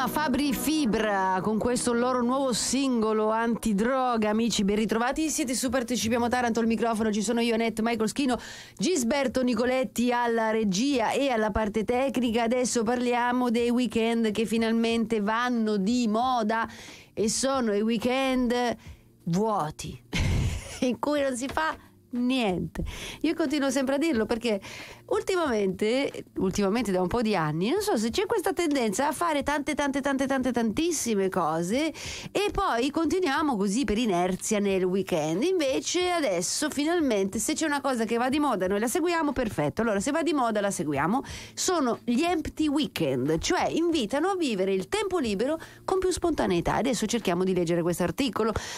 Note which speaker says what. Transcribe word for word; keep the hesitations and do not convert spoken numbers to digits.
Speaker 1: Roma, Fabri Fibra con questo loro nuovo singolo antidroga. Amici, ben ritrovati, siete su Partecipiamo Taranto, al microfono ci sono io, Net, Michael Schino, Gisberto Nicoletti alla regia e alla parte tecnica. Adesso parliamo dei weekend che finalmente vanno di moda e sono i weekend vuoti in cui non si fa niente. Io continuo sempre a dirlo perché ultimamente ultimamente da un po' di anni non so se c'è questa tendenza a fare tante tante tante tante tantissime cose e poi continuiamo così per inerzia nel weekend. Invece adesso finalmente, se c'è una cosa che va di moda noi la seguiamo, perfetto. Allora, se va di moda la seguiamo. Sono gli empty weekend, cioè invitano a vivere il tempo libero con più spontaneità. Adesso cerchiamo di leggere questo articolo.